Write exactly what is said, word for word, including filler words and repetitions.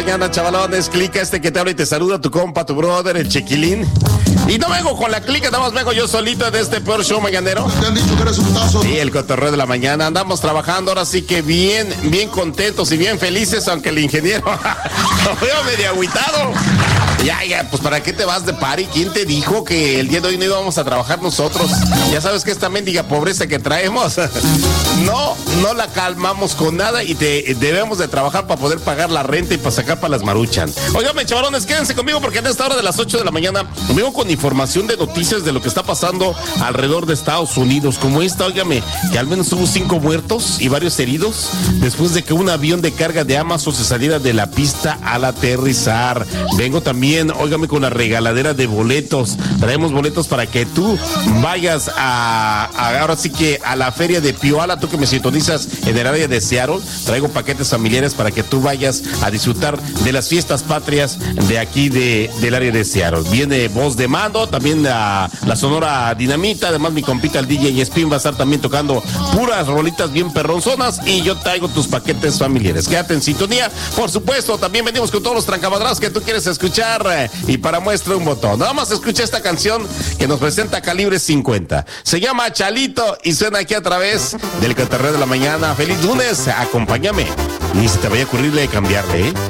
Mañana, chavalones, clica este que te habla y te saluda tu compa, tu brother, el Chiquilín. Y no vengo con la clica, nada más vengo yo solito de este peor show mañanero. Te han dicho que eres un tazo. Sí, el cotorreo de la mañana. Andamos trabajando ahora sí que bien, bien contentos y bien felices, aunque el ingeniero lo veo medio agüitado. Ya, ya, pues ¿para qué te vas de party? ¿Quién te dijo que el día de hoy no íbamos a trabajar nosotros? Ya sabes que esta mendiga pobreza que traemos, no, no la calmamos con nada y te debemos de trabajar para poder pagar la renta y para sacar para las maruchan. Oiganme, chavalones, quédense conmigo porque en esta hora de las ocho de la mañana vengo con información de noticias de lo que está pasando alrededor de Estados Unidos. Como esta, óigame, que al menos hubo cinco muertos y varios heridos después de que un avión de carga de Amazon se saliera de la pista al aterrizar. Vengo también, óigame, con la regaladera de boletos. Traemos boletos para que tú vayas a, a ahora sí que a la feria de Pioala, tú que me sintonizas en el área de Seattle. Traigo paquetes familiares para que tú vayas a disfrutar de las fiestas patrias de aquí de, del área de Seattle. Viene Voz de Mando, también la, la Sonora Dinamita, además mi compita el D J Spin va a estar también tocando puras rolitas bien perronzonas y yo traigo tus paquetes familiares. Quédate en sintonía, por supuesto, también venimos con todos los trancamadras que tú quieres escuchar eh, y para muestra un botón. Nada más escucha esta canción que nos presenta Calibre cincuenta. Se llama Chalito y suena aquí a través del cotorreo de la mañana. Feliz lunes, acompáñame. Ni se te vaya a ocurrirle cambiarle, ¿eh?